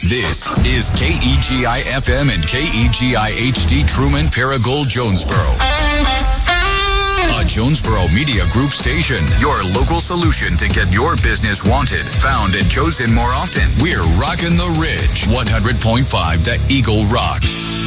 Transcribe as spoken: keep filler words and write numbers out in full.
This is K E G I F M and K E G I H D Truman Paragould Jonesboro. A Jonesboro Media Group station. Your local solution to get your business wanted, found, and chosen more often. We're rocking the Ridge. one hundred point five The Eagle Rock.